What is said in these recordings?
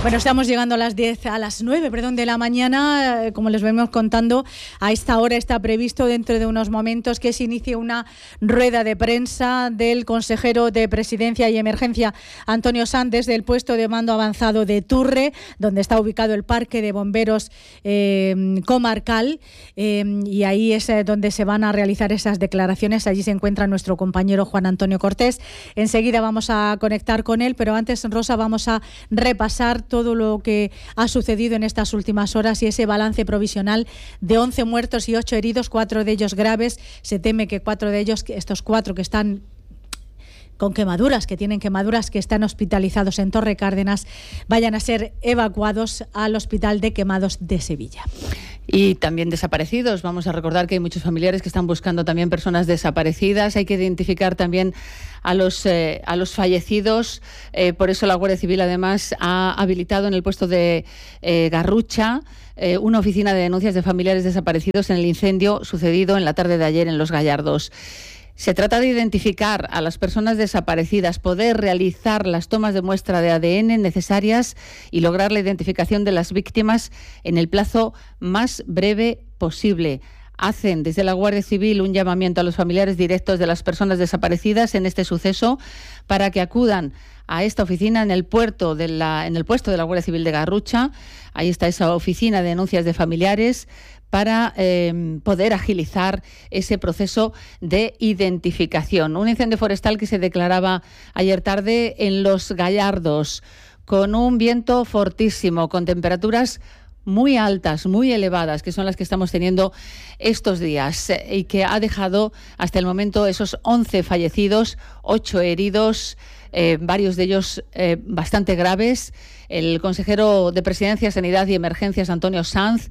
Bueno, estamos llegando a las 9 de la mañana. Como les venimos contando, a esta hora está previsto dentro de unos momentos que se inicie una rueda de prensa del consejero de Presidencia y Emergencia, Antonio Sanz, desde el puesto de mando avanzado de Turre, donde está ubicado el Parque de Bomberos Comarcal, y ahí es donde se van a realizar esas declaraciones. Allí se encuentra nuestro compañero Juan Antonio Cortés. Enseguida vamos a conectar con él, pero antes, Rosa, vamos a repasar todo lo que ha sucedido en estas últimas horas y ese balance provisional de 11 muertos y 8 heridos, 4 de ellos graves. Se teme que 4 de ellos, estos 4 que están con quemaduras, que tienen quemaduras, que están hospitalizados en Torre Cárdenas, vayan a ser evacuados al Hospital de Quemados de Sevilla. Y también desaparecidos. Vamos a recordar que hay muchos familiares que están buscando también personas desaparecidas. Hay que identificar también a los fallecidos. Por eso la Guardia Civil además ha habilitado en el puesto de Garrucha una oficina de denuncias de familiares desaparecidos en el incendio sucedido en la tarde de ayer en Los Gallardos. Se trata de identificar a las personas desaparecidas, poder realizar las tomas de muestra de ADN necesarias y lograr la identificación de las víctimas en el plazo más breve posible. Hacen desde la Guardia Civil un llamamiento a los familiares directos de las personas desaparecidas en este suceso para que acudan a esta oficina en el puesto de la Guardia Civil de Garrucha. Ahí está esa oficina de denuncias de familiares para poder agilizar ese proceso de identificación. Un incendio forestal que se declaraba ayer tarde en Los Gallardos, con un viento fortísimo, con temperaturas muy altas, muy elevadas, que son las que estamos teniendo estos días, y que ha dejado hasta el momento esos 11 fallecidos, 8 heridos, varios de ellos bastante graves. El consejero de Presidencia, Sanidad y Emergencias, Antonio Sanz,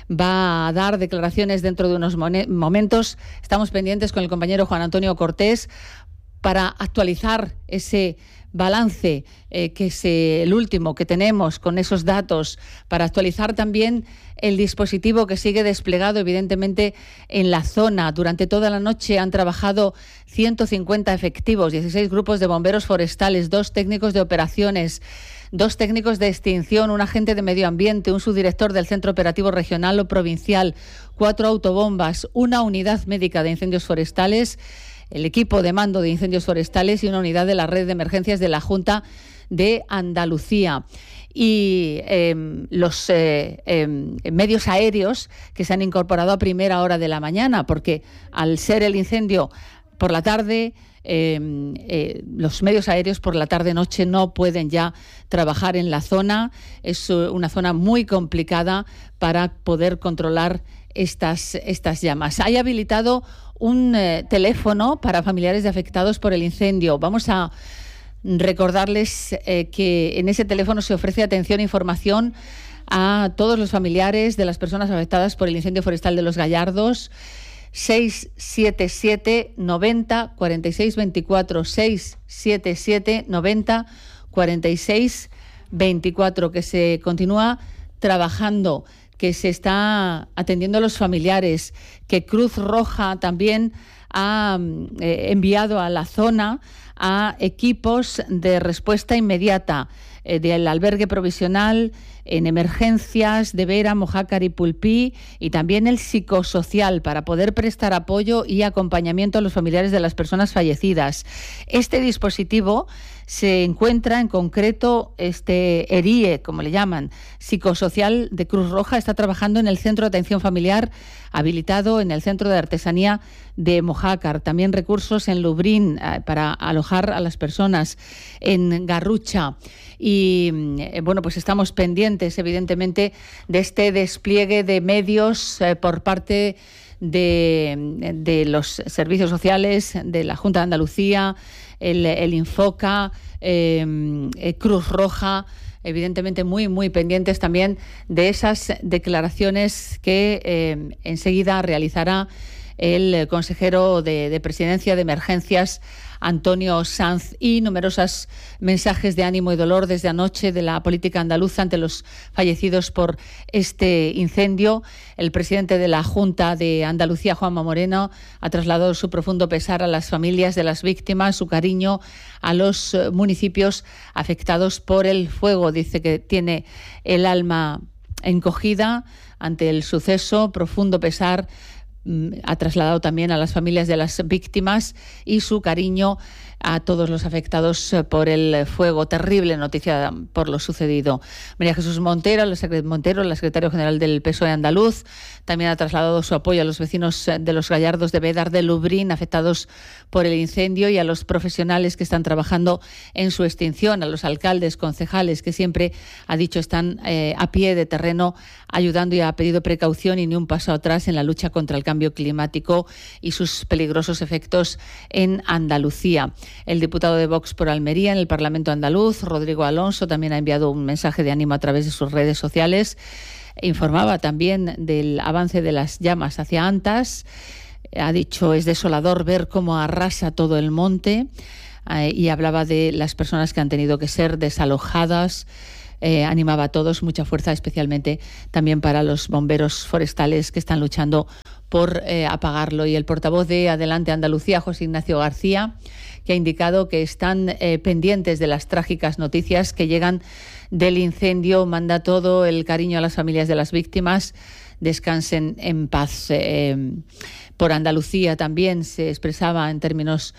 va a dar declaraciones dentro de unos momentos. Estamos pendientes con el compañero Juan Antonio Cortés para actualizar ese balance, que es el último que tenemos con esos datos, para actualizar también el dispositivo que sigue desplegado evidentemente en la zona. Durante toda la noche han trabajado 150 efectivos, 16 grupos de bomberos forestales, 2 técnicos de operaciones, 2 técnicos de extinción, un agente de medio ambiente, un subdirector del Centro Operativo Regional o Provincial, 4 autobombas, una unidad médica de incendios forestales, el equipo de mando de incendios forestales y una unidad de la red de emergencias de la Junta de Andalucía. Y los medios aéreos que se han incorporado a primera hora de la mañana, porque al ser el incendio por la tarde, los medios aéreos por la tarde-noche no pueden ya trabajar en la zona. Es una zona muy complicada para poder controlar estas llamas. Hay habilitado un teléfono para familiares de afectados por el incendio. Vamos a recordarles que en ese teléfono se ofrece atención e información a todos los familiares de las personas afectadas por el incendio forestal de Los Gallardos. 677 90 46 24, 677 90 46 24, que se continúa trabajando, que se está atendiendo a los familiares, que Cruz Roja también ha enviado a la zona a equipos de respuesta inmediata del albergue provisional, en emergencias de Vera, Mojácar y Pulpí, y también el psicosocial, para poder prestar apoyo y acompañamiento a los familiares de las personas fallecidas. Este dispositivo se encuentra en concreto, este ERIE, como le llaman, psicosocial de Cruz Roja, está trabajando en el Centro de Atención Familiar, habilitado en el Centro de Artesanía de Mojácar. También recursos en Lubrín para alojar a las personas, en Garrucha. Y bueno, pues estamos pendientes, evidentemente, de este despliegue de medios por parte de los servicios sociales, de la Junta de Andalucía, el Infoca, Cruz Roja, evidentemente muy pendientes también de esas declaraciones que enseguida realizará el consejero de Presidencia de Emergencias, Antonio Sanz, y numerosos mensajes de ánimo y dolor desde anoche de la política andaluza ante los fallecidos por este incendio. El presidente de la Junta de Andalucía, Juanma Moreno, ha trasladado su profundo pesar a las familias de las víctimas, su cariño a los municipios afectados por el fuego. Dice que tiene el alma encogida ante el suceso, profundo pesar. Ha trasladado también a las familias de las víctimas y su cariño a todos los afectados por el fuego. Terrible noticia por lo sucedido. María Jesús Montero, la secretaria general del PSOE andaluz, también ha trasladado su apoyo a los vecinos de los Gallardos de Bédar de Lubrín afectados por el incendio y a los profesionales que están trabajando en su extinción, a los alcaldes, concejales que siempre, ha dicho, están a pie de terreno ayudando, y ha pedido precaución y ni un paso atrás en la lucha contra el cambio climático y sus peligrosos efectos en Andalucía. El diputado de Vox por Almería en el Parlamento andaluz, Rodrigo Alonso, también ha enviado un mensaje de ánimo a través de sus redes sociales. Informaba también del avance de las llamas hacia Antas. Ha dicho: es desolador ver cómo arrasa todo el monte, y hablaba de las personas que han tenido que ser desalojadas. Animaba a todos, mucha fuerza, especialmente también para los bomberos forestales que están luchando por apagarlo. Y el portavoz de Adelante Andalucía, José Ignacio García, que ha indicado que están pendientes de las trágicas noticias que llegan del incendio. Manda todo el cariño a las familias de las víctimas. Descansen en paz. Por Andalucía también se expresaba en términos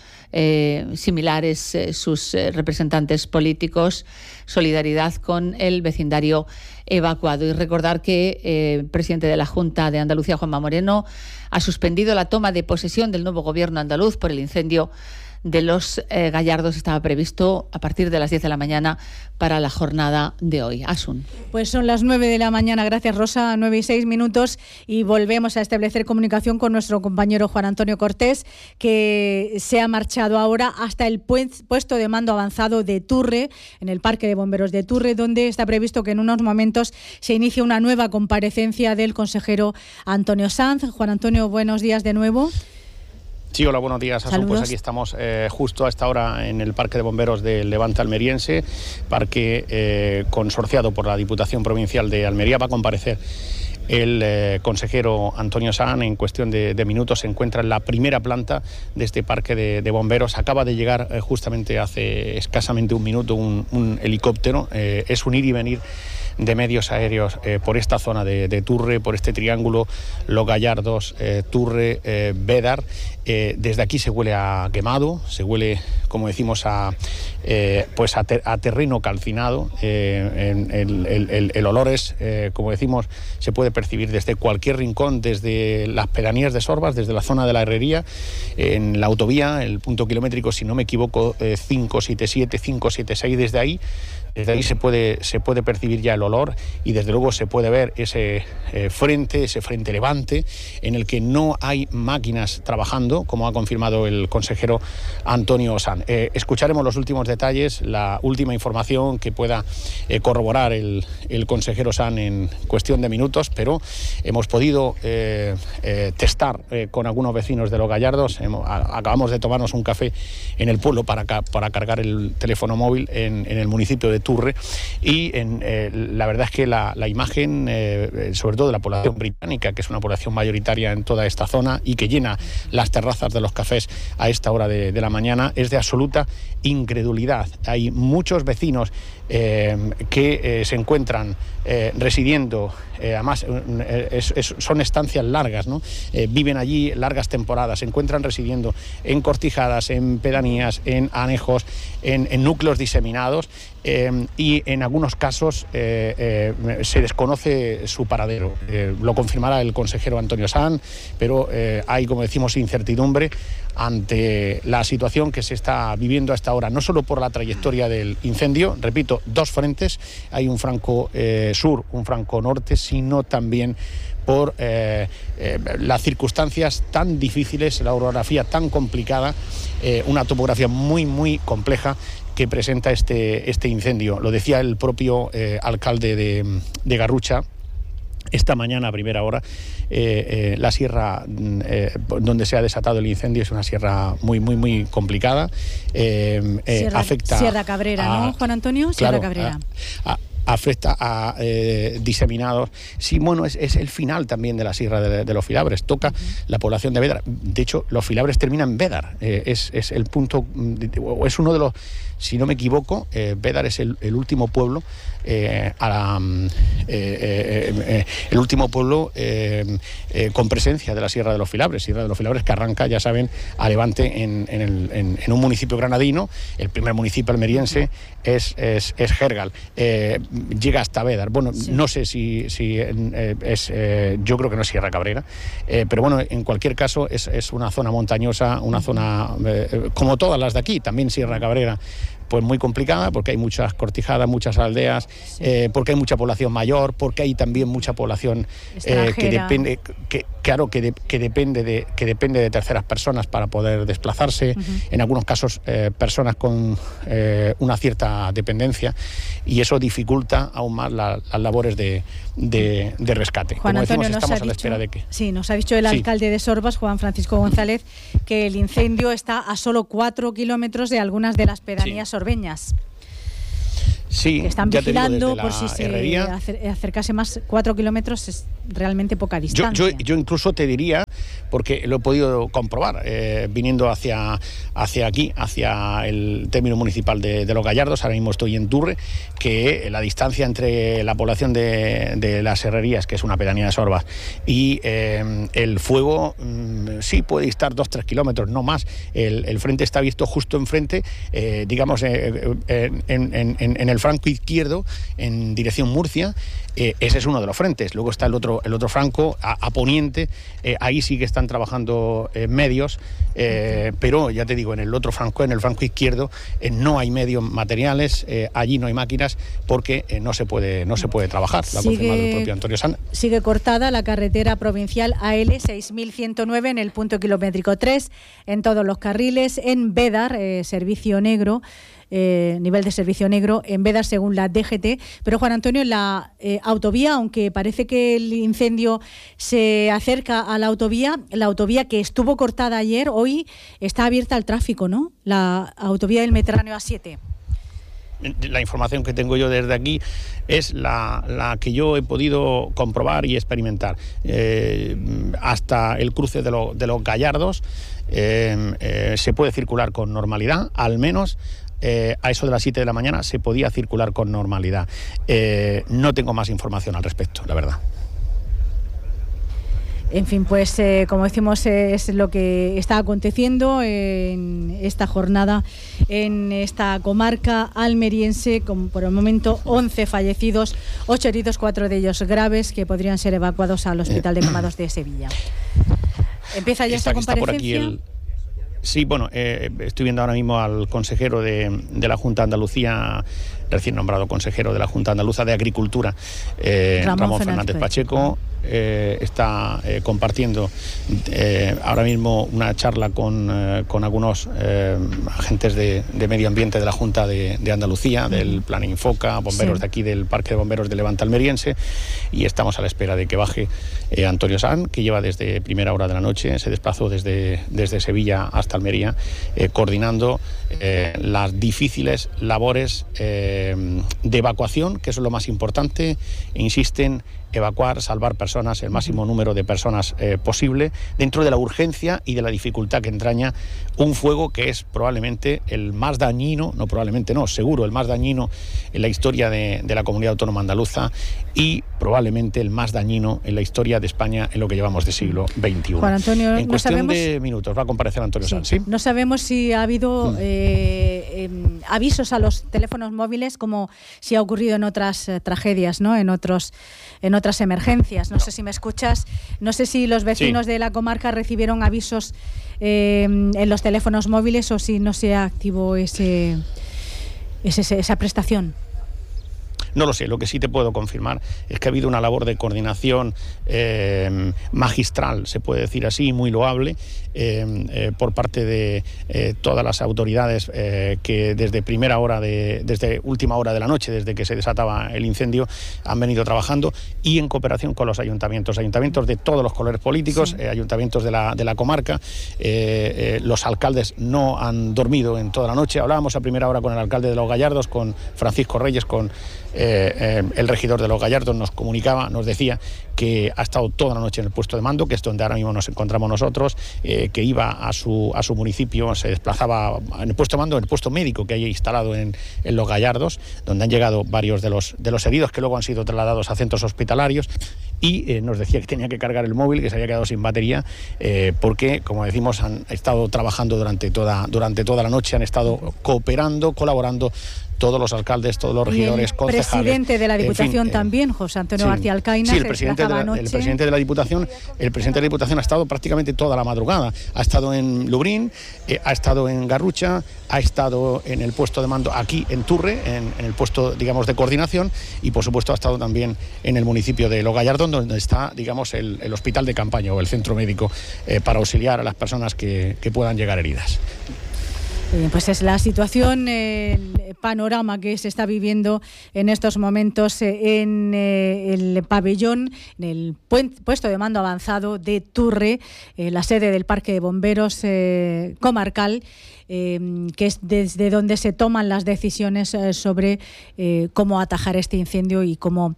similares sus representantes políticos. Solidaridad con el vecindario evacuado. Y recordar que el presidente de la Junta de Andalucía, Juanma Moreno, ha suspendido la toma de posesión del nuevo gobierno andaluz por el incendio de los Gallardos. Estaba previsto a partir de las 10 de la mañana para la jornada de hoy. Asun. Pues son las 9 de la mañana, gracias Rosa, 9:06, y volvemos a establecer comunicación con nuestro compañero Juan Antonio Cortés, que se ha marchado ahora hasta el puesto de mando avanzado de Turre, en el Parque de Bomberos de Turre, donde está previsto que en unos momentos se inicie una nueva comparecencia del consejero Antonio Sanz. Juan Antonio, buenos días de nuevo. Sí, hola, buenos días, Asun. Pues aquí estamos justo a esta hora en el Parque de Bomberos del Levante almeriense, parque consorciado por la Diputación Provincial de Almería. Va a comparecer el consejero Antonio Sanz. En cuestión de minutos se encuentra en la primera planta de este parque de bomberos. Acaba de llegar justamente hace escasamente un minuto un helicóptero. Es un ir y venir de medios aéreos por esta zona de Turre, por este triángulo, Los Gallardos, Turre, Bédar. Desde aquí se huele a quemado, se huele, como decimos, a terreno calcinado. El olor es, como decimos, se puede percibir desde cualquier rincón, desde las pedanías de Sorbas, desde la zona de la Herrería, en la autovía, el punto kilométrico, si no me equivoco, 577, 576, desde ahí se puede percibir ya el olor, y desde luego se puede ver ese frente levante en el que no hay máquinas trabajando, como ha confirmado el consejero Antonio Sanz. Escucharemos los últimos detalles, la última información que pueda corroborar el consejero Sanz en cuestión de minutos, pero hemos podido testar con algunos vecinos de Los Gallardos. Acabamos de tomarnos un café en el pueblo para cargar el teléfono móvil en el municipio de Turre, y la verdad es que la imagen, sobre todo de la población británica, que es una población mayoritaria en toda esta zona y que llena las terrazas de los cafés a esta hora de la mañana, es de absoluta incredulidad. Hay muchos vecinos que se encuentran residiendo, además son estancias largas, ¿no? Viven allí largas temporadas, se encuentran residiendo en cortijadas, en pedanías, en anejos, en núcleos diseminados, y en algunos casos se desconoce su paradero. Lo confirmará el consejero Antonio Sanz, pero hay, como decimos, incertidumbre ante la situación que se está viviendo hasta ahora, no solo por la trayectoria del incendio, repito, dos frentes, hay un franco sur, un franco norte, sino también por las circunstancias tan difíciles, la orografía tan complicada, una topografía muy, muy compleja que presenta este incendio. Lo decía el propio alcalde de Garrucha Esta mañana a primera hora la sierra donde se ha desatado el incendio es una sierra muy complicada. Afecta Sierra Cabrera, ¿no, Juan Antonio? Sierra Cabrera. Afecta a diseminados. Sí, bueno, es el final también de la sierra de los Filabres. Toca la población de Bédar. De hecho, los Filabres terminan en Bédar. Es el punto, es uno de los, si no me equivoco, Bédar es el último pueblo el último pueblo con presencia de la Sierra de los Filabres. Sierra de los Filabres que arranca, ya saben, a levante en un municipio granadino. El primer municipio almeriense es Gergal. Llega hasta Bédar. Bueno, sí. No sé si es... yo creo que no es Sierra Cabrera, pero bueno, en cualquier caso es una zona montañosa, una zona como todas las de aquí, también Sierra Cabrera, pues muy complicada, porque hay muchas cortijadas, muchas aldeas, sí. Porque hay mucha población mayor, porque hay también mucha población que depende, que depende de terceras personas para poder desplazarse, en algunos casos personas con una cierta dependencia, y eso dificulta aún más las labores de rescate. Juan Como Antonio, decimos, estamos a la espera de que... Sí, nos ha dicho el alcalde de Sorbas, Juan Francisco González, que el incendio está a solo 4 kilómetros de algunas de las pedanías sorbeñas. Sí, que están vigilando por si herrería, se acercase más. 4 kilómetros es realmente poca distancia. Yo incluso te diría, porque lo he podido comprobar, viniendo hacia aquí, hacia el término municipal de Los Gallardos. Ahora mismo estoy en Turre, que la distancia entre la población de las Herrerías, que es una pedanía de Sorbas, y el fuego sí puede estar 2-3 kilómetros, no más. El frente está visto justo enfrente, digamos, en el franco izquierdo, en dirección Murcia. Ese es uno de los frentes. Luego está el otro franco a poniente. Ahí sí que están trabajando medios, pero ya te digo, en el otro franco, en el franco izquierdo, no hay medios materiales. Allí no hay máquinas, porque no se puede trabajar. Lo ha confirmado el propio Antonio Sanz. Sigue cortada la carretera provincial AL 6109 en el punto kilométrico 3, en todos los carriles. En Bédar, servicio negro, nivel de servicio negro en Bédar según la DGT. Pero Juan Antonio, la autovía, aunque parece que el incendio se acerca a la autovía que estuvo cortada ayer, hoy está abierta al tráfico, ¿no? La autovía del Mediterráneo A7. La información que tengo yo desde aquí es la que yo he podido comprobar y experimentar. Hasta el cruce de los Gallardos se puede circular con normalidad, al menos. A eso de las 7 de la mañana se podía circular con normalidad. No tengo más información al respecto, la verdad. En fin, pues como decimos, es lo que está aconteciendo en esta jornada en esta comarca almeriense, con por el momento 11 fallecidos, 8 heridos, 4 de ellos graves, que podrían ser evacuados al Hospital de Quemados de Sevilla. ¿Empieza ya esta comparecencia? Sí, bueno, estoy viendo ahora mismo al consejero de la Junta de Andalucía, recién nombrado consejero de la Junta Andaluza de Agricultura, Ramón Fernández Pacheco. Está compartiendo ahora mismo una charla con algunos agentes de medio ambiente de la Junta de Andalucía, del Plan Infoca, bomberos de aquí del Parque de Bomberos de Levante Almeriense, y estamos a la espera de que baje Antonio Sanz, que lleva desde primera hora de la noche, se desplazó desde Sevilla hasta Almería, coordinando las difíciles labores de evacuación, que eso es lo más importante. Insisten: evacuar, salvar personas, el máximo número de personas posible, dentro de la urgencia y de la dificultad que entraña un fuego que es probablemente el más dañino, no probablemente no, seguro el más dañino en la historia de la comunidad autónoma andaluza, y probablemente el más dañino en la historia de España en lo que llevamos de siglo XXI. Juan Antonio, en cuestión de minutos va a comparecer Antonio Sanz. ¿Sí? No sabemos si ha habido avisos a los teléfonos móviles, como si ha ocurrido en otras tragedias, ¿no? En otras emergencias. No sé si me escuchas. No sé si los vecinos de la comarca recibieron avisos en los teléfonos móviles, o si no se activó esa prestación. No lo sé, lo que sí te puedo confirmar es que ha habido una labor de coordinación magistral, se puede decir así, muy loable, por parte de todas las autoridades que desde última hora de la noche, desde que se desataba el incendio, han venido trabajando, y en cooperación con los ayuntamientos de todos los colores políticos, ayuntamientos de la comarca. Los alcaldes no han dormido en toda la noche. Hablábamos a primera hora con el alcalde de Los Gallardos, con Francisco Reyes, con el regidor de Los Gallardos, nos decía que ha estado toda la noche en el puesto de mando, que es donde ahora mismo nos encontramos nosotros, que iba a su municipio, se desplazaba en el puesto de mando, en el puesto médico que hay instalado en Los Gallardos, donde han llegado varios de los heridos, que luego han sido trasladados a centros hospitalarios, y nos decía que tenía que cargar el móvil, que se había quedado sin batería, porque, como decimos, han estado trabajando durante toda la noche, han estado cooperando, colaborando todos los alcaldes, todos los regidores, concejales. El presidente de la Diputación también, José Antonio García Alcaina. Sí, el presidente de la Diputación ha estado prácticamente toda la madrugada. Ha estado en Lubrín, ha estado en Garrucha, ha estado en el puesto de mando aquí en Turre, en el puesto, digamos, de coordinación, y por supuesto ha estado también en el municipio de Los Gallardos, donde está, digamos, el hospital de campaña o el centro médico para auxiliar a las personas que puedan llegar heridas. Pues es la situación, el panorama que se está viviendo en estos momentos en el pabellón, en el puesto de mando avanzado de Turre, la sede del Parque de Bomberos comarcal, que es desde donde se toman las decisiones sobre cómo atajar este incendio y cómo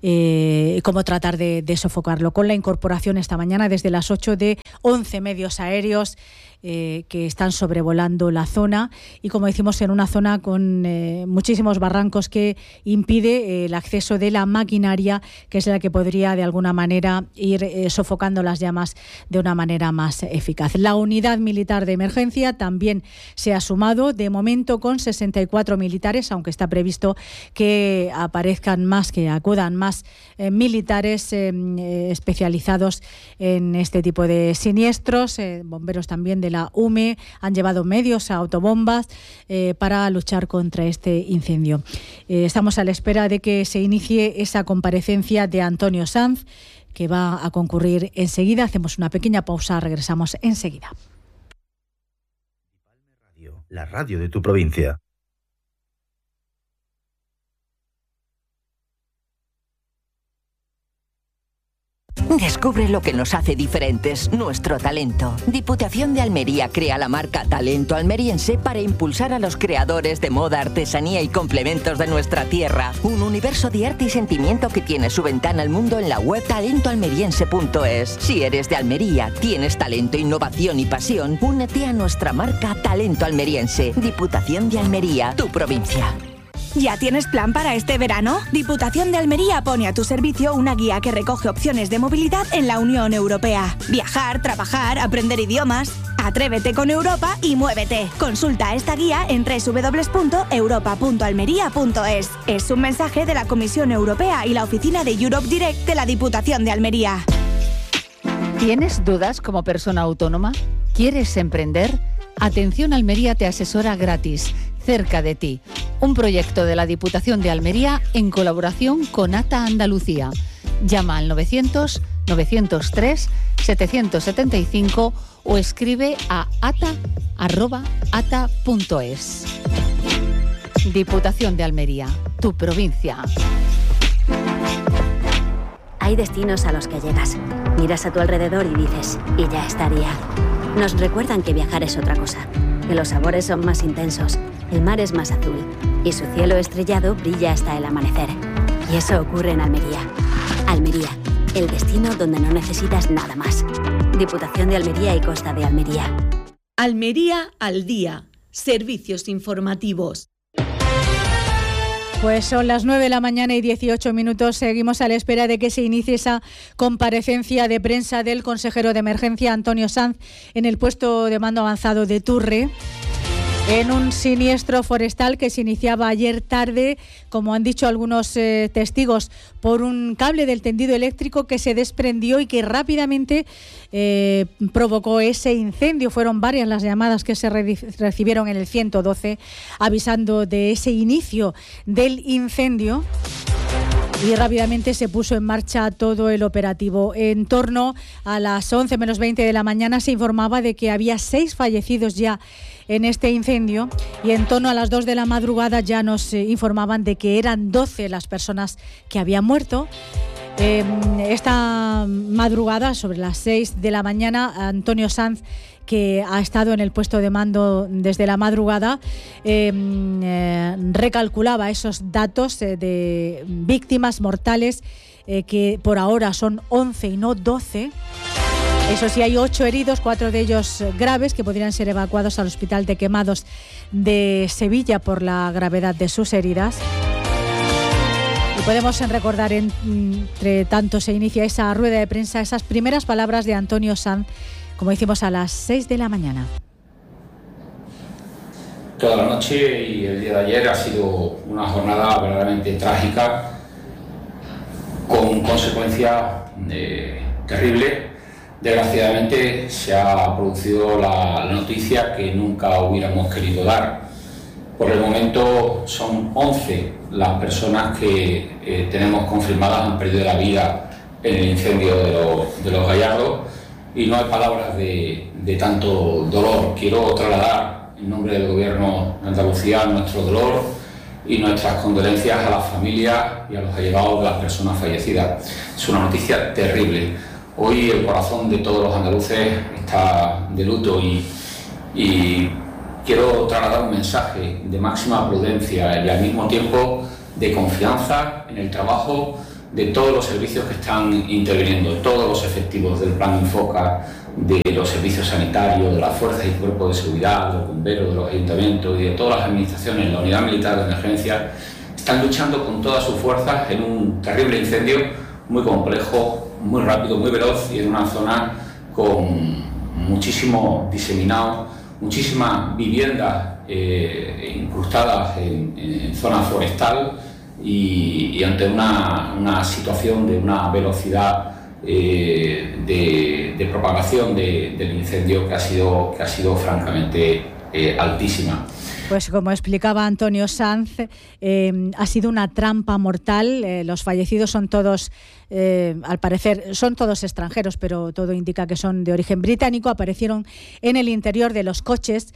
tratar de sofocarlo. Con la incorporación esta mañana desde las 8 de 11 medios aéreos que están sobrevolando la zona, y como decimos, en una zona con muchísimos barrancos que impide el acceso de la maquinaria, que es la que podría de alguna manera ir sofocando las llamas de una manera más eficaz. La unidad militar de emergencia también se ha sumado, de momento con 64 militares, aunque está previsto que aparezcan más, que acudan más militares especializados en este tipo de siniestros. Bomberos también de la UME han llevado medios a autobombas para luchar contra este incendio. Estamos a la espera de que se inicie esa comparecencia de Antonio Sanz, que va a concurrir enseguida. Hacemos una pequeña pausa, regresamos enseguida. La radio de tu provincia. Descubre lo que nos hace diferentes, nuestro talento. Diputación de Almería crea la marca Talento Almeriense para impulsar a los creadores de moda, artesanía y complementos de nuestra tierra. Un universo de arte y sentimiento que tiene su ventana al mundo en la web talentoalmeriense.es. Si eres de Almería, tienes talento, innovación y pasión, únete a nuestra marca Talento Almeriense. Diputación de Almería, tu provincia. ¿Ya tienes plan para este verano? Diputación de Almería pone a tu servicio una guía que recoge opciones de movilidad en la Unión Europea. Viajar, trabajar, aprender idiomas. Atrévete con Europa y muévete. Consulta esta guía en www.europa.almería.es. Es un mensaje de la Comisión Europea y la oficina de Europe Direct de la Diputación de Almería. ¿Tienes dudas como persona autónoma? ¿Quieres emprender? Atención Almería te asesora gratis, cerca de ti. Un proyecto de la Diputación de Almería en colaboración con ATA Andalucía. Llama al 900-903-775 o escribe a ata@ata.es. Diputación de Almería, tu provincia. Hay destinos a los que llegas. Miras a tu alrededor y dices, y ya estaría. Nos recuerdan que viajar es otra cosa, que los sabores son más intensos, el mar es más azul y su cielo estrellado brilla hasta el amanecer. Y eso ocurre en Almería. Almería, el destino donde no necesitas nada más. Diputación de Almería y Costa de Almería. Almería al día. Servicios informativos. Pues son las 9 de la mañana y 18 minutos. Seguimos a la espera de que se inicie esa comparecencia de prensa del consejero de emergencia, Antonio Sanz, en el puesto de mando avanzado de Turre, en un siniestro forestal que se iniciaba ayer tarde, como han dicho algunos testigos, por un cable del tendido eléctrico que se desprendió y que rápidamente provocó ese incendio. Fueron varias las llamadas que se recibieron en el 112 avisando de ese inicio del incendio. y rápidamente se puso en marcha todo el operativo. En torno a las 11 menos 20 de la mañana se informaba de que había 6 fallecidos ya en este incendio, y en torno a las 2 de la madrugada ya nos informaban de que eran 12 las personas que habían muerto. Esta madrugada, sobre las 6 de la mañana, Antonio Sanz, que ha estado en el puesto de mando desde la madrugada, recalculaba esos datos de víctimas mortales, que por ahora son 11 y no 12. Eso sí, hay 8 heridos, 4 de ellos graves, que podrían ser evacuados al Hospital de Quemados de Sevilla por la gravedad de sus heridas. Y podemos recordar, entre tanto se inicia esa rueda de prensa, esas primeras palabras de Antonio Sanz, como decimos, a las 6 de la mañana. Toda la noche y el día de ayer ha sido una jornada verdaderamente trágica, con consecuencias terribles. Desgraciadamente se ha producido la noticia que nunca hubiéramos querido dar. Por el momento son 11 las personas que tenemos confirmadas han perdido la vida en el incendio de los Gallardos, y no hay palabras de tanto dolor. Quiero trasladar en nombre del Gobierno de Andalucía nuestro dolor y nuestras condolencias a las familias y a los allegados de las personas fallecidas. Es una noticia terrible. Hoy el corazón de todos los andaluces está de luto, y quiero trasladar un mensaje de máxima prudencia y al mismo tiempo de confianza en el trabajo de todos los servicios que están interviniendo, todos los efectivos del Plan Infoca, de los servicios sanitarios, de las fuerzas y cuerpos de seguridad, de los bomberos, de los ayuntamientos y de todas las administraciones. La Unidad Militar de Emergencia están luchando con todas sus fuerzas en un terrible incendio muy complejo, muy rápido, muy veloz, y en una zona con muchísimo diseminado, muchísimas viviendas incrustadas en zona forestal, y ante una situación de una velocidad de propagación del incendio que ha sido francamente altísima. Pues como explicaba Antonio Sanz, ha sido una trampa mortal. Los fallecidos son todos, al parecer, son todos extranjeros, pero todo indica que son de origen británico. Aparecieron en el interior de los coches,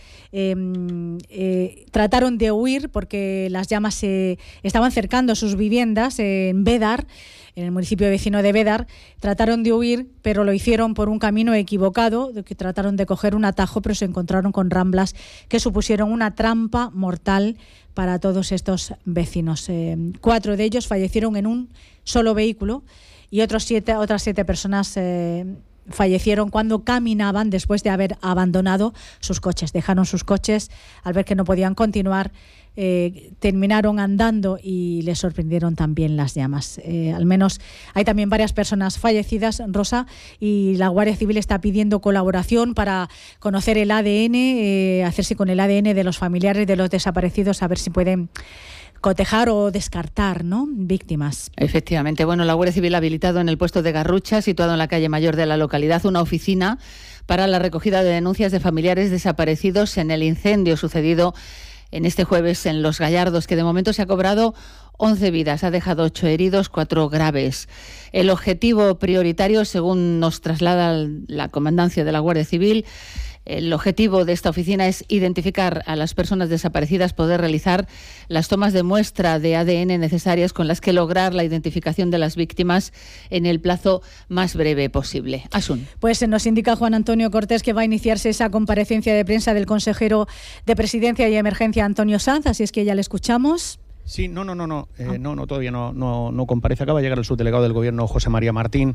trataron de huir porque las llamas estaban cercando sus viviendas en Bédar, en el municipio vecino de Bédar. Trataron de huir, pero lo hicieron por un camino equivocado, que trataron de coger un atajo, pero se encontraron con ramblas que supusieron una trampa mortal para todos estos vecinos. 4 de ellos fallecieron en un solo vehículo, y otras 7 personas fallecieron cuando caminaban después de haber abandonado sus coches. Dejaron sus coches al ver que no podían continuar. Terminaron andando y les sorprendieron también las llamas. Al menos hay también varias personas fallecidas, Rosa, y la Guardia Civil está pidiendo colaboración para conocer el ADN, hacerse con el ADN de los familiares de los desaparecidos, a ver si pueden cotejar o descartar, ¿no?, víctimas. Efectivamente. Bueno, la Guardia Civil ha habilitado en el puesto de Garrucha, situado en la calle Mayor de la localidad, una oficina para la recogida de denuncias de familiares desaparecidos en el incendio sucedido en este jueves en Los Gallardos, que de momento se ha cobrado 11 vidas, ha dejado 8 heridos, 4 graves. El objetivo prioritario, según nos traslada la Comandancia de la Guardia Civil, el objetivo de esta oficina es identificar a las personas desaparecidas, poder realizar las tomas de muestra de ADN necesarias con las que lograr la identificación de las víctimas en el plazo más breve posible. Asun. Pues nos indica Juan Antonio Cortés que va a iniciarse esa comparecencia de prensa del consejero de Presidencia y Emergencia, Antonio Sanz, así es que ya le escuchamos. Sí, no, todavía no comparece. Acaba de llegar el subdelegado del Gobierno, José María Martín.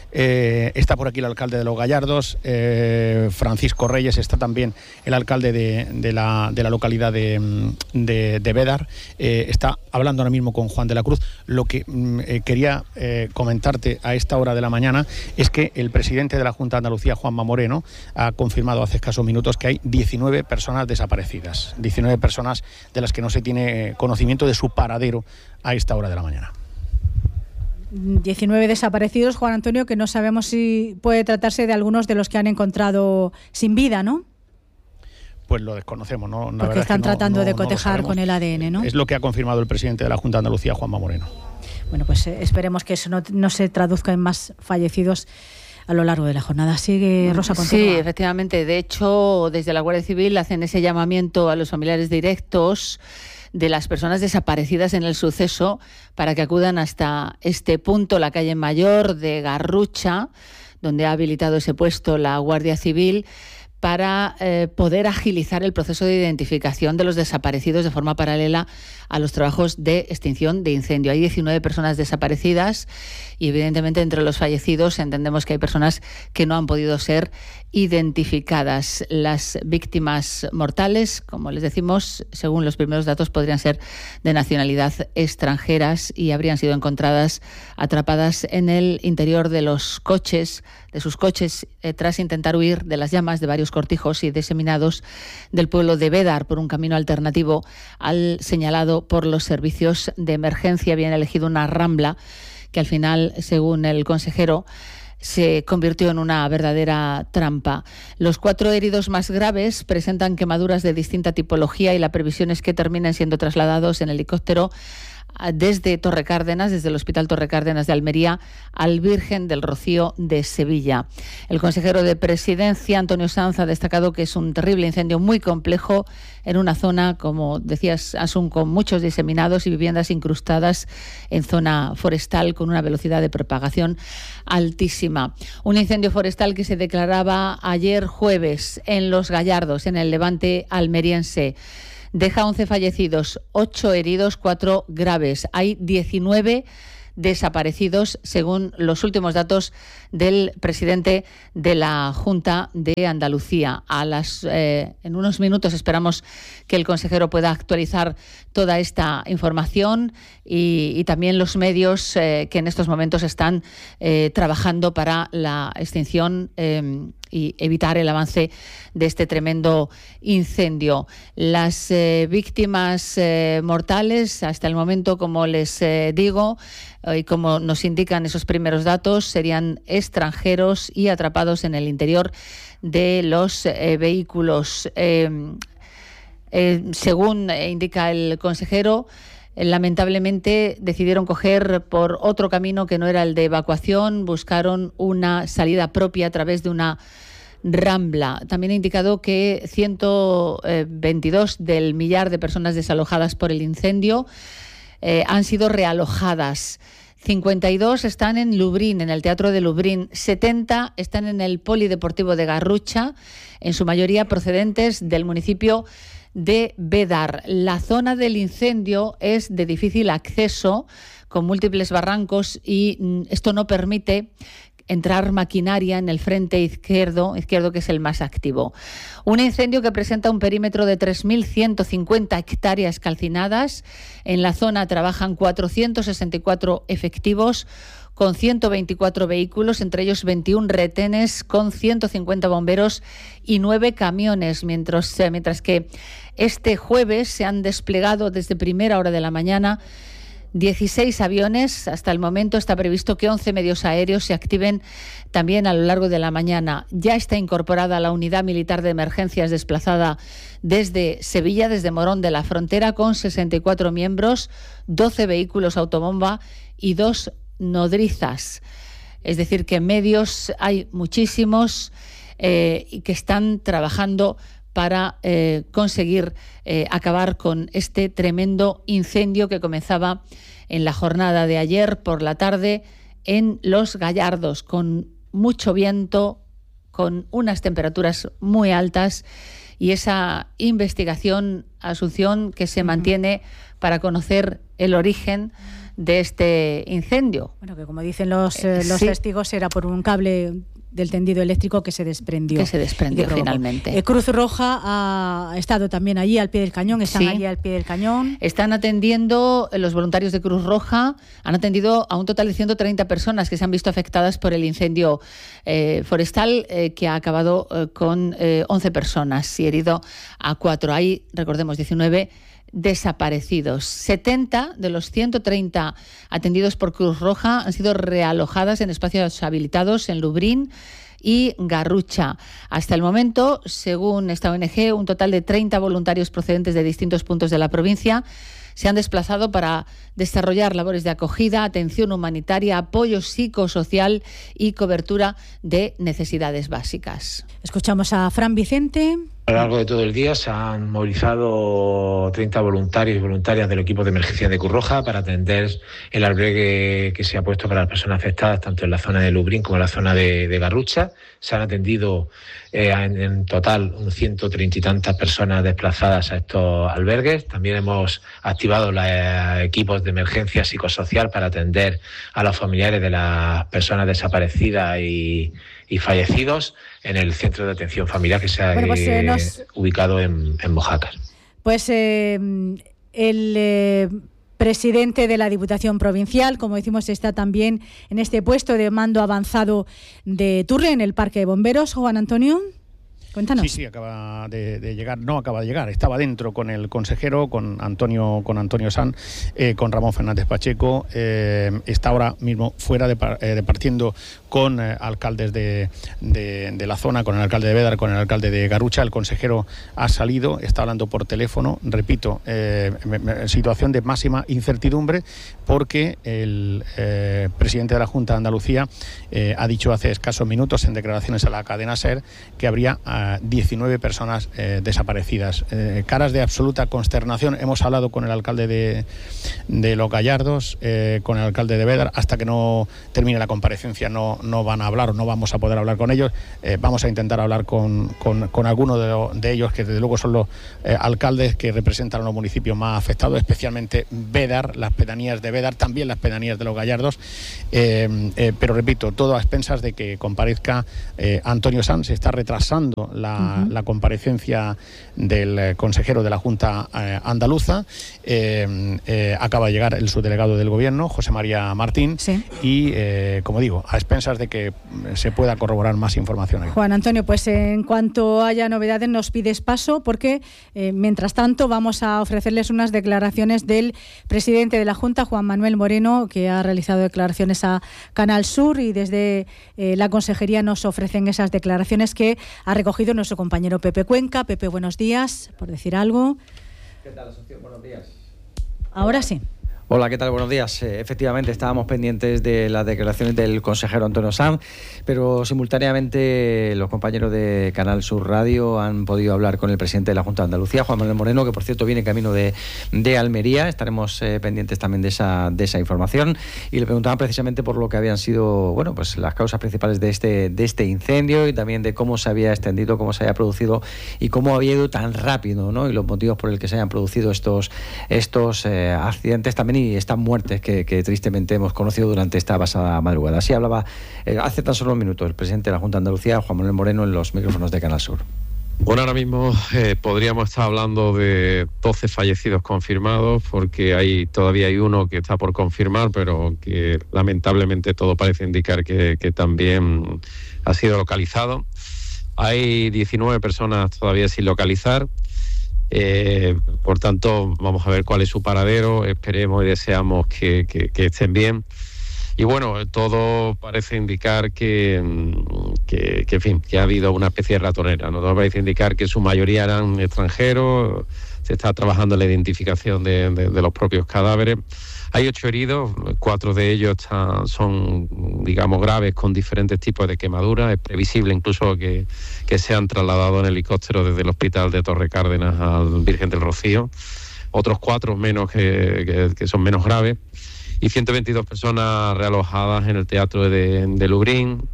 Está por aquí el alcalde de Los Gallardos, Francisco Reyes. Está también el alcalde de la localidad de Bédar. Está hablando ahora mismo con Juan de la Cruz. Lo que quería comentarte a esta hora de la mañana es que el presidente de la Junta de Andalucía, Juanma Moreno, ha confirmado hace escasos minutos que hay 19 personas desaparecidas. 19 personas de las que no se tiene conocimiento de su paradero a esta hora de la mañana. 19 desaparecidos, Juan Antonio, que no sabemos si puede tratarse de algunos de los que han encontrado sin vida, ¿no? Pues lo desconocemos, ¿no? Porque están tratando de cotejar con el ADN, ¿no? Es lo que ha confirmado el presidente de la Junta de Andalucía, Juanma Moreno. Bueno, pues esperemos que eso no se traduzca en más fallecidos a lo largo de la jornada. Sigue, Rosa, continúa. Sí, efectivamente. De hecho, desde la Guardia Civil hacen ese llamamiento a los familiares directos de las personas desaparecidas en el suceso para que acudan hasta este punto, la calle Mayor de Garrucha, donde ha habilitado ese puesto la Guardia Civil, para poder agilizar el proceso de identificación de los desaparecidos de forma paralela a los trabajos de extinción de incendio. Hay 19 personas desaparecidas y evidentemente entre los fallecidos entendemos que hay personas que no han podido ser identificadas. Las víctimas mortales, como les decimos, según los primeros datos, podrían ser de nacionalidad extranjeras y habrían sido encontradas atrapadas en el interior de sus coches, tras intentar huir de las llamas de varios cortijos y diseminados del pueblo de Bédar por un camino alternativo al señalado por los servicios de emergencia. Habían elegido una rambla que al final, según el consejero, se convirtió en una verdadera trampa. Los 4 heridos más graves presentan quemaduras de distinta tipología y la previsión es que terminen siendo trasladados en helicóptero desde Torre Cárdenas, desde el Hospital Torre Cárdenas de Almería, al Virgen del Rocío de Sevilla. El consejero de Presidencia, Antonio Sanz, ha destacado que es un terrible incendio muy complejo en una zona, como decías, Asun, con muchos diseminados y viviendas incrustadas en zona forestal con una velocidad de propagación altísima. Un incendio forestal que se declaraba ayer jueves en Los Gallardos, en el Levante almeriense. Deja 11 fallecidos, 8 heridos, 4 graves. Hay 19 desaparecidos, según los últimos datos del presidente de la Junta de Andalucía. En unos minutos esperamos que el consejero pueda actualizar toda esta información y también los medios que en estos momentos están trabajando para la extinción y evitar el avance de este tremendo incendio. Las víctimas mortales, hasta el momento, como les digo, y como nos indican esos primeros datos, serían extranjeros y atrapados en el interior de los vehículos. Según indica el consejero, lamentablemente decidieron coger por otro camino que no era el de evacuación, buscaron una salida propia a través de una rambla. También ha indicado que 122 del millar de personas desalojadas por el incendio han sido realojadas. 52 están en Lubriñ, en el Teatro de Lubriñ. 70 están en el Polideportivo de Garrucha, en su mayoría procedentes del municipio de Bédar. La zona del incendio es de difícil acceso, con múltiples barrancos, y esto no permite entrar maquinaria en el frente izquierdo, que es el más activo. Un incendio que presenta un perímetro de 3.150 hectáreas calcinadas. En la zona trabajan 464 efectivos con 124 vehículos, entre ellos 21 retenes con 150 bomberos y 9 camiones, mientras que este jueves se han desplegado desde primera hora de la mañana 16 aviones. Hasta el momento está previsto que 11 medios aéreos se activen también a lo largo de la mañana. Ya está incorporada la unidad militar de emergencias desplazada desde Sevilla, desde Morón de la Frontera, con 64 miembros, 12 vehículos autobomba y 2 nodrizas. Es decir, que medios hay muchísimos y que están trabajando para conseguir acabar con este tremendo incendio que comenzaba en la jornada de ayer por la tarde en Los Gallardos, con mucho viento, con unas temperaturas muy altas y esa investigación, Asunción, que se mantiene para conocer el origen de este incendio. Bueno, que como dicen los testigos, era por un cable del tendido eléctrico que se desprendió. Finalmente. Cruz Roja ha estado también allí al pie del cañón, allí al pie del cañón. Están atendiendo, los voluntarios de Cruz Roja han atendido a un total de 130 personas que se han visto afectadas por el incendio forestal que ha acabado con 11 personas y herido a 4. Hay, recordemos, 19 desaparecidos. 70 de los 130 atendidos por Cruz Roja han sido realojadas en espacios habilitados en Lubriñ y Garrucha. Hasta el momento, según esta ONG, un total de 30 voluntarios procedentes de distintos puntos de la provincia se han desplazado para desarrollar labores de acogida, atención humanitaria, apoyo psicosocial y cobertura de necesidades básicas. Escuchamos a Fran Vicente. A lo largo de todo el día se han movilizado 30 voluntarios y voluntarias del equipo de emergencia de Cruz Roja para atender el albergue que se ha puesto para las personas afectadas, tanto en la zona de Lubrión como en la zona de Garrucha. Se han atendido en total 130 y tantas personas desplazadas a estos albergues. También hemos activado los equipos de emergencia psicosocial para atender a los familiares de las personas desaparecidas y fallecidos en el centro de atención familiar que se ha ubicado en Mojácar. Pues el presidente de la Diputación Provincial, como decimos, está también en este puesto de mando avanzado de Turre, en el Parque de Bomberos. Juan Antonio, cuéntanos. Sí, acaba de llegar, no acaba de llegar, estaba dentro con el consejero, con Antonio Sanz, con Ramón Fernández Pacheco, está ahora mismo fuera departiendo con alcaldes de la zona, con el alcalde de Bédar, con el alcalde de Garrucha. El consejero ha salido, está hablando por teléfono, repito, situación de máxima incertidumbre, porque el presidente de la Junta de Andalucía ha dicho hace escasos minutos en declaraciones a la cadena SER que habría 19 personas desaparecidas. Caras de absoluta consternación. Hemos hablado con el alcalde de Los Gallardos, con el alcalde de Bédar. Hasta que no termine la comparecencia no van a hablar, o no vamos a poder hablar con ellos. Vamos a intentar hablar con alguno de ellos, que desde luego son los alcaldes que representan a los municipios más afectados, especialmente Bédar, las pedanías de Bédar, también las pedanías de Los Gallardos. Pero repito, todo a expensas de que comparezca Antonio Sanz. Se está retrasando la comparecencia del consejero de la Junta Andaluza. Acaba de llegar el subdelegado del Gobierno, José María Martín, y, como digo, a expensas de que se pueda corroborar más información ahí. Juan Antonio, pues en cuanto haya novedades nos pides paso, porque mientras tanto vamos a ofrecerles unas declaraciones del presidente de la Junta, Juan Manuel Moreno, que ha realizado declaraciones a Canal Sur, y desde la Consejería nos ofrecen esas declaraciones que ha recogido nuestro compañero Pepe Cuenca. Pepe, buenos días, por decir algo. ¿Qué tal, socio? Buenos días. Ahora sí. Hola, ¿qué tal? Buenos días. Efectivamente, estábamos pendientes de las declaraciones del consejero Antonio Sanz, pero simultáneamente los compañeros de Canal Sur Radio han podido hablar con el presidente de la Junta de Andalucía, Juan Manuel Moreno, que por cierto viene camino de Almería. Estaremos pendientes también de esa información, y le preguntaban precisamente por lo que habían sido, bueno, pues las causas principales de este incendio, y también de cómo se había extendido, cómo se había producido y cómo había ido tan rápido, ¿no? Y los motivos por el que se hayan producido estos accidentes también, y estas muertes que tristemente hemos conocido durante esta pasada madrugada. Así hablaba hace tan solo un minuto el presidente de la Junta de Andalucía, Juan Manuel Moreno, en los micrófonos de Canal Sur. Bueno, ahora mismo podríamos estar hablando de 12 fallecidos confirmados, porque todavía hay uno que está por confirmar, pero que lamentablemente todo parece indicar que también ha sido localizado. Hay 19 personas todavía sin localizar. Por tanto, vamos a ver cuál es su paradero. Esperemos y deseamos que estén bien. Y bueno, todo parece indicar que ha habido una especie de ratonera, ¿no? Todo parece indicar que su mayoría eran extranjeros. Se está trabajando en la identificación de los propios cadáveres. Hay 8 heridos, 4 de ellos son, digamos, graves, con diferentes tipos de quemaduras. Es previsible incluso que sean trasladados en helicóptero desde el hospital de Torre Cárdenas al Virgen del Rocío. Otros 4 menos que son menos graves. Y 122 personas realojadas en el teatro de Lubrión.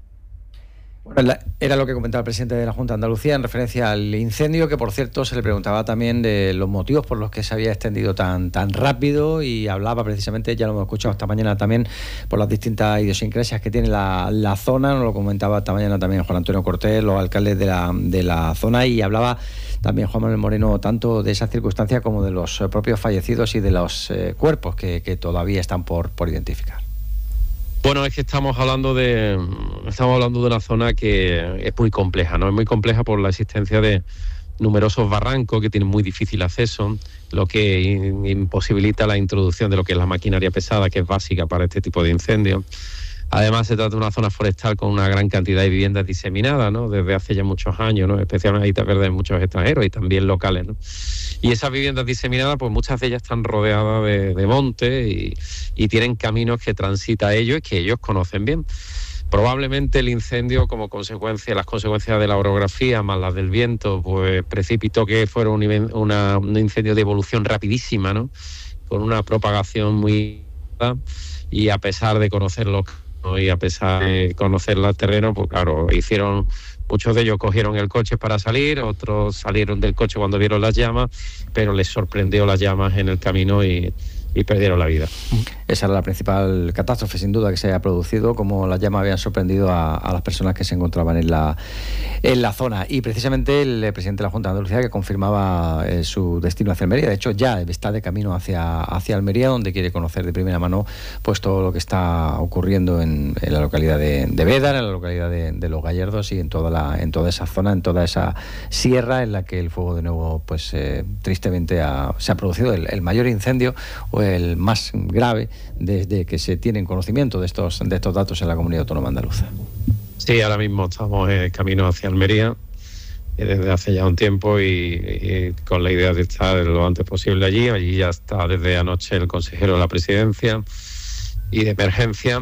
Bueno, era lo que comentaba el presidente de la Junta de Andalucía en referencia al incendio, que por cierto se le preguntaba también de los motivos por los que se había extendido tan rápido, y hablaba precisamente, ya lo hemos escuchado esta mañana también, por las distintas idiosincrasias que tiene la zona. Nos lo comentaba esta mañana también Juan Antonio Cortés, los alcaldes de la zona, y hablaba también Juan Manuel Moreno tanto de esa circunstancia como de los propios fallecidos y de los cuerpos que todavía están por identificar. Bueno, es que estamos hablando de una zona que es muy compleja, ¿no? Es muy compleja por la existencia de numerosos barrancos que tienen muy difícil acceso, lo que imposibilita la introducción de lo que es la maquinaria pesada, que es básica para este tipo de incendios. Además, se trata de una zona forestal con una gran cantidad de viviendas diseminadas, ¿no? Desde hace ya muchos años, ¿no? Especialmente ahí verdes muchos extranjeros y también locales, ¿no? Y esas viviendas diseminadas, pues muchas de ellas están rodeadas de monte y tienen caminos que transita ellos y que ellos conocen bien. Probablemente el incendio, como consecuencia, las consecuencias de la orografía más las del viento, pues precipitó que fuera un incendio de evolución rapidísima, ¿no? Con una propagación muy... Y a pesar de conocerlo, ¿no? Y a pesar de conocer el terreno, pues claro, muchos de ellos cogieron el coche para salir, otros salieron del coche cuando vieron las llamas, pero les sorprendió las llamas en el camino y perdieron la vida. Esa era la principal catástrofe, sin duda, que se haya producido, como las llamas habían sorprendido a las personas que se encontraban en la zona. Y precisamente el presidente de la Junta de Andalucía, que confirmaba su destino hacia Almería, de hecho ya está de camino hacia Almería, donde quiere conocer de primera mano pues todo lo que está ocurriendo en la localidad de Bédar, en la localidad de Los Gallardos y en toda esa zona, en toda esa sierra en la que el fuego de nuevo pues tristemente se ha producido el mayor incendio o el más grave desde que se tienen conocimiento de estos datos en la comunidad autónoma andaluza. Sí, ahora mismo estamos en camino hacia Almería desde hace ya un tiempo y con la idea de estar lo antes posible allí. Allí ya está desde anoche el consejero de la presidencia y de emergencia.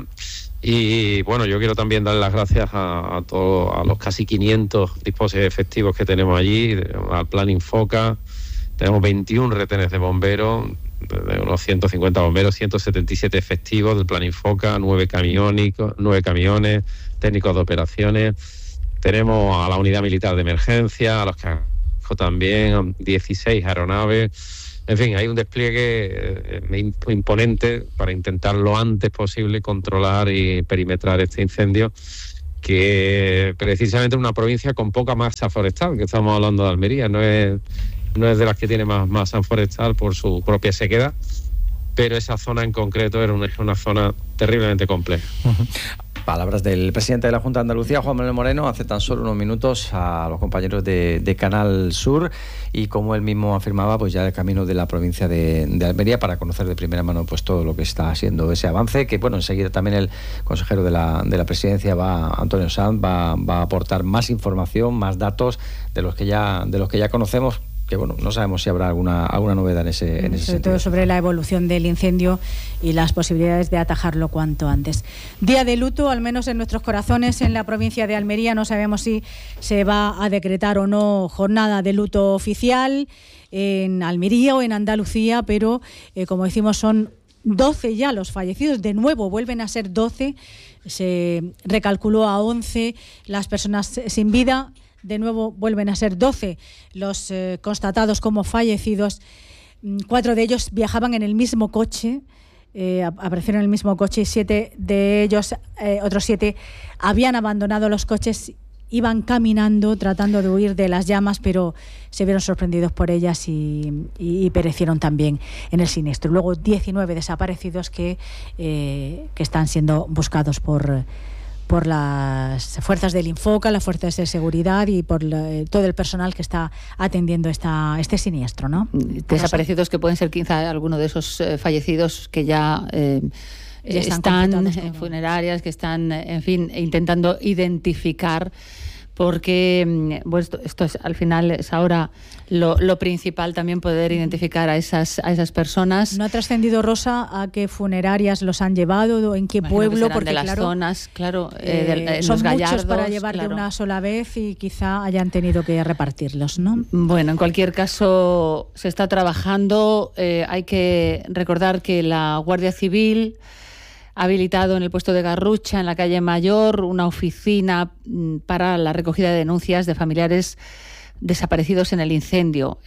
Y bueno, yo quiero también dar las gracias a los casi 500 dispositivos efectivos que tenemos allí, al Plan Infoca. Tenemos 21 retenes de bomberos, de unos 150 bomberos, 177 efectivos del Plan Infoca, 9 camiones, técnicos de operaciones. Tenemos a la unidad militar de emergencia, a los cascos también, 16 aeronaves. En fin, hay un despliegue imponente para intentar lo antes posible controlar y perimetrar este incendio, que precisamente es una provincia con poca masa forestal, que estamos hablando de Almería, no es de las que tiene más masa forestal por su propia sequedad, pero esa zona en concreto era una zona terriblemente compleja. Palabras del presidente de la Junta de Andalucía, Juan Manuel Moreno, hace tan solo unos minutos a los compañeros de Canal Sur, y como él mismo afirmaba, pues ya el camino de la provincia de Almería para conocer de primera mano pues todo lo que está haciendo ese avance, que bueno, enseguida también el consejero de la presidencia, Antonio Sanz, va a aportar más información, más datos de los que ya conocemos, que bueno, no sabemos si habrá alguna novedad en ese sobre sentido. Todo sobre la evolución del incendio y las posibilidades de atajarlo cuanto antes. Día de luto, al menos en nuestros corazones, en la provincia de Almería. No sabemos si se va a decretar o no jornada de luto oficial en Almería o en Andalucía, pero como decimos, son 12 ya los fallecidos. De nuevo vuelven a ser 12. Se recalculó a 11 las personas sin vida. De nuevo vuelven a ser 12 los constatados como fallecidos. 4 de ellos viajaban en el mismo coche, aparecieron en el mismo coche, y 7 de ellos, otros 7, habían abandonado los coches, iban caminando tratando de huir de las llamas, pero se vieron sorprendidos por ellas y perecieron también en el siniestro. Luego 19 desaparecidos que están siendo buscados por las fuerzas del Infoca, las fuerzas de seguridad y por todo el personal que está atendiendo este siniestro, ¿no? Desaparecidos que pueden ser quizá alguno de esos fallecidos que ya están en funerarias, que están, en fin, intentando identificar, porque bueno, esto es, al final es ahora lo principal, también poder identificar a esas personas. ¿No ha trascendido, Rosa, a qué funerarias los han llevado, en qué pueblo? Porque de las zonas, claro, son los Gallardos, muchos para llevar de una sola vez y quizá hayan tenido que repartirlos, ¿no? Bueno, en cualquier caso se está trabajando. Hay que recordar que la Guardia Civil ha habilitado en el puesto de Garrucha, en la calle Mayor, una oficina para la recogida de denuncias de familiares desaparecidos en el incendio.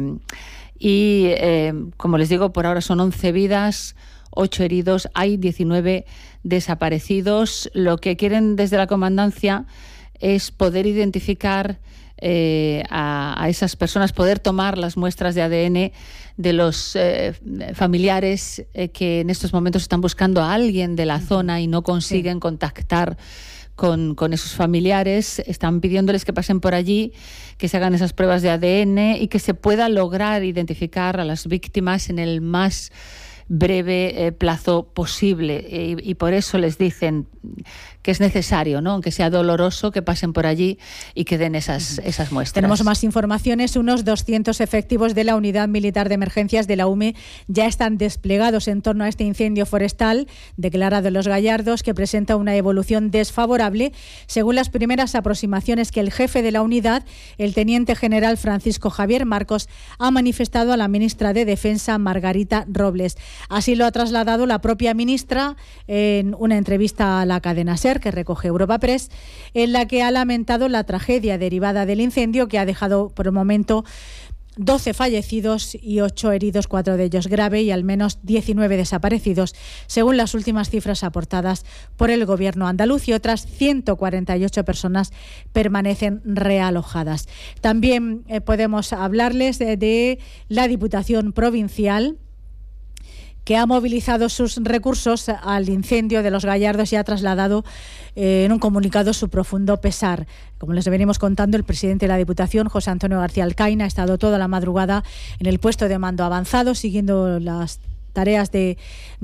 Como les digo, por ahora son 11 vidas, 8 heridos, hay 19 desaparecidos. Lo que quieren desde la comandancia es poder identificar a esas personas, poder tomar las muestras de ADN de los familiares que en estos momentos están buscando a alguien de la zona y no consiguen contactar con esos familiares. Están pidiéndoles que pasen por allí, que se hagan esas pruebas de ADN y que se pueda lograr identificar a las víctimas en el más breve plazo posible, y por eso les dicen que es necesario, ¿no?, aunque sea doloroso, que pasen por allí y que den esas muestras. Tenemos más informaciones. Unos 200 efectivos de la Unidad Militar de Emergencias de la UME ya están desplegados en torno a este incendio forestal declarado en Los Gallardos, que presenta una evolución desfavorable, según las primeras aproximaciones que el jefe de la unidad, el teniente general Francisco Javier Marcos, ha manifestado a la ministra de Defensa, Margarita Robles. Así lo ha trasladado la propia ministra en una entrevista a la cadena SER, que recoge Europa Press, en la que ha lamentado la tragedia derivada del incendio, que ha dejado por el momento 12 fallecidos y 8 heridos, 4 de ellos grave, y al menos 19 desaparecidos, según las últimas cifras aportadas por el Gobierno andaluz, y otras 148 personas permanecen realojadas. También podemos hablarles de la Diputación Provincial, que ha movilizado sus recursos al incendio de Los Gallardos y ha trasladado en un comunicado su profundo pesar. Como les venimos contando, el presidente de la Diputación, José Antonio García Alcaina, ha estado toda la madrugada en el puesto de mando avanzado, siguiendo las tareas de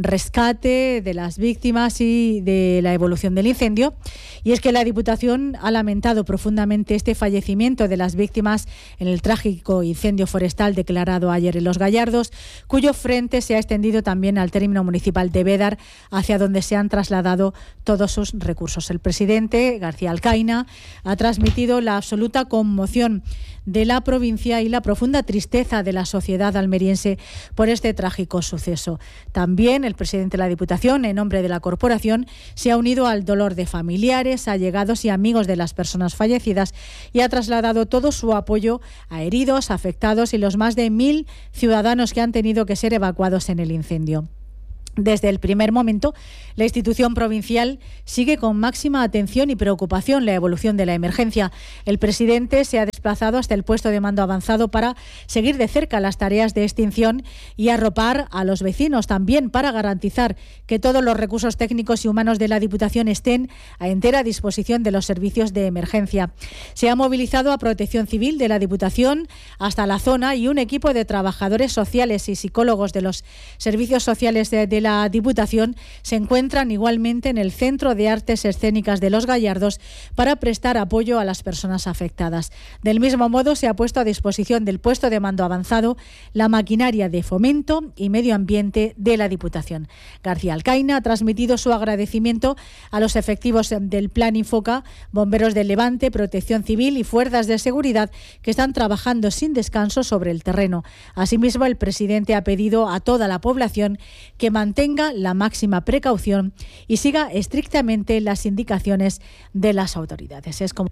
rescate de las víctimas y de la evolución del incendio. Y es que la Diputación ha lamentado profundamente este fallecimiento de las víctimas en el trágico incendio forestal declarado ayer en Los Gallardos, cuyo frente se ha extendido también al término municipal de Bédar, hacia donde se han trasladado todos sus recursos. El presidente, García Alcaina, ha transmitido la absoluta conmoción de la provincia y la profunda tristeza de la sociedad almeriense por este trágico suceso. También el presidente de la Diputación, en nombre de la corporación, se ha unido al dolor de familiares, allegados y amigos de las personas fallecidas y ha trasladado todo su apoyo a heridos, afectados y los más de 1.000 ciudadanos que han tenido que ser evacuados en el incendio. Desde el primer momento, la institución provincial sigue con máxima atención y preocupación la evolución de la emergencia. El presidente se ha desplazado hasta el puesto de mando avanzado para seguir de cerca las tareas de extinción y arropar a los vecinos, también para garantizar que todos los recursos técnicos y humanos de la Diputación estén a entera disposición de los servicios de emergencia. Se ha movilizado a Protección Civil de la Diputación hasta la zona y un equipo de trabajadores sociales y psicólogos de los servicios sociales de la Diputación se encuentran igualmente en el Centro de Artes Escénicas de Los Gallardos para prestar apoyo a las personas afectadas. Del mismo modo, se ha puesto a disposición del puesto de mando avanzado la maquinaria de fomento y medio ambiente de la Diputación. García Alcaina ha transmitido su agradecimiento a los efectivos del Plan Infoca, bomberos del Levante, Protección Civil y fuerzas de seguridad que están trabajando sin descanso sobre el terreno. Asimismo, el presidente ha pedido a toda la población que mantenga la máxima precaución y siga estrictamente las indicaciones de las autoridades. Es como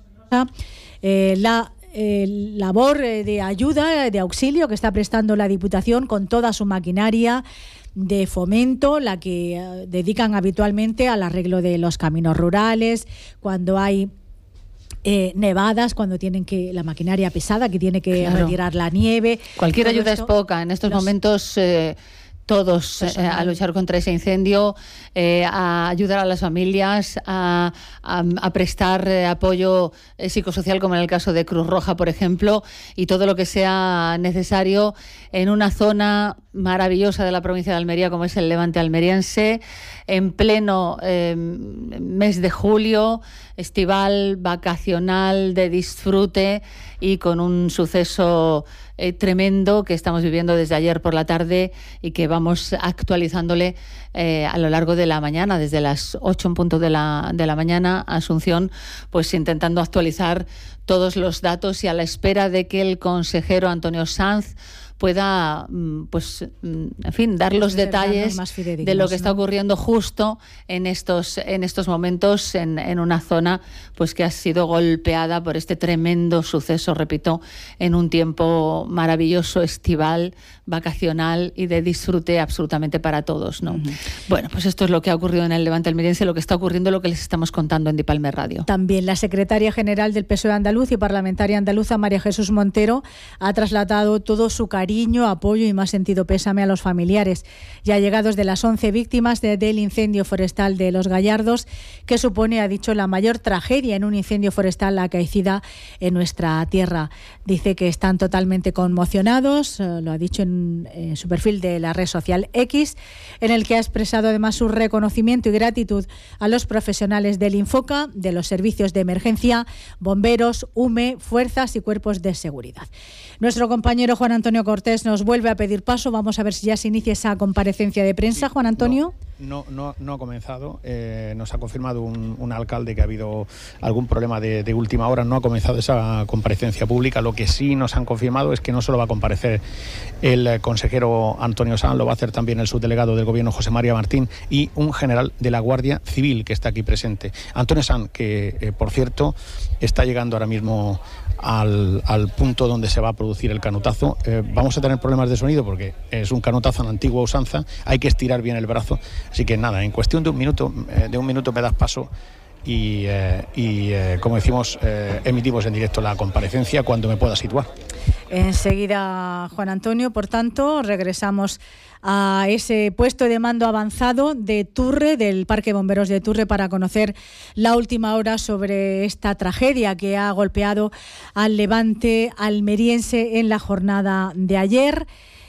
la labor de ayuda, de auxilio que está prestando la Diputación con toda su maquinaria de fomento, la que dedican habitualmente al arreglo de los caminos rurales, cuando hay nevadas, cuando tienen que la maquinaria pesada que tiene que retirar la nieve. Cualquier ayuda es poca en estos momentos. Todos a luchar contra ese incendio, a ayudar a las familias, a prestar apoyo psicosocial, como en el caso de Cruz Roja, por ejemplo, y todo lo que sea necesario en una zona maravillosa de la provincia de Almería, como es el Levante almeriense, en pleno mes de julio, estival, vacacional, de disfrute, y con un suceso tremendo que estamos viviendo desde ayer por la tarde y que vamos actualizándole a lo largo de la mañana, desde las 8 en punto de la mañana, Asunción, pues intentando actualizar todos los datos y a la espera de que el consejero Antonio Sanz pueda, pues, en fin, dar los detalles de lo que está ocurriendo justo en estos momentos en una zona pues que ha sido golpeada por este tremendo suceso, repito, en un tiempo maravilloso, estival, vacacional y de disfrute absolutamente para todos, ¿no? Bueno, pues esto es lo que ha ocurrido en el Levante almeriense, lo que está ocurriendo, lo que les estamos contando en Dipalmer Radio. También la secretaria general del PSOE andaluz y parlamentaria andaluza, María Jesús Montero, ha trasladado todo su cariño cariño, apoyo y más sentido pésame a los familiares y allegados de las 11 víctimas del incendio forestal de Los Gallardos, que supone, ha dicho, la mayor tragedia en un incendio forestal acaecida en nuestra tierra. Dice que están totalmente conmocionados, lo ha dicho en su perfil de la red social X, en el que ha expresado además su reconocimiento y gratitud a los profesionales del Infoca, de los servicios de emergencia, bomberos, UME, fuerzas y cuerpos de seguridad. Nuestro compañero Juan Antonio Cortés nos vuelve a pedir paso. Vamos a ver si ya se inicia esa comparecencia de prensa. Juan Antonio. No ha comenzado. Nos ha confirmado un alcalde que ha habido algún problema de última hora. No ha comenzado esa comparecencia pública. Lo que sí nos han confirmado es que no solo va a comparecer el consejero Antonio Sanz, lo va a hacer también el subdelegado del Gobierno José María Martín y un general de la Guardia Civil que está aquí presente. Antonio Sanz, que por cierto está llegando ahora mismo al punto donde se va a producir el canutazo. Vamos a tener problemas de sonido porque es un canutazo a la antigua usanza, hay que estirar bien el brazo, así que nada, en cuestión de un minuto me das paso y como decimos, emitimos en directo la comparecencia cuando me pueda situar. Enseguida, Juan Antonio, por tanto, regresamos a ese puesto de mando avanzado de Turre, del Parque Bomberos de Turre, para conocer la última hora sobre esta tragedia que ha golpeado al Levante almeriense en la jornada de ayer.